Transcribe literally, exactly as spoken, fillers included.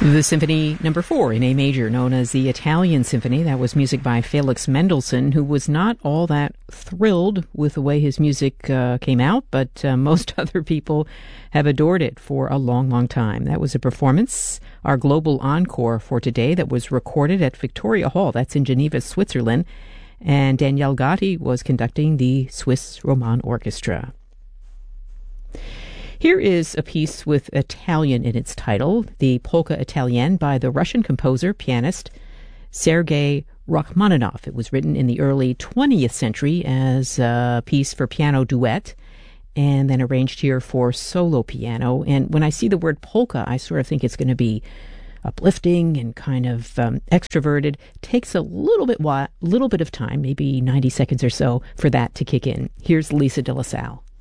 The Symphony Number Four in A major, known as the Italian Symphony. That was music by Felix Mendelssohn, who was not all that thrilled with the way his music uh, came out, but uh, most other people have adored it for a long, long time. That was a performance, our global encore for today, that was recorded at Victoria Hall. That's in Geneva, Switzerland. And Daniele Gatti was conducting the Swiss Roman Orchestra. Here is a piece with Italian in its title, the Polka Italienne by the Russian composer, pianist Sergei Rachmaninoff. It was written in the early twentieth century as a piece for piano duet and then arranged here for solo piano. And when I see the word polka, I sort of think it's going to be uplifting and kind of um, extroverted. Takes a little bit, wa- little bit of time, maybe ninety seconds or so, for that to kick in. Here's Lisa de la Salle.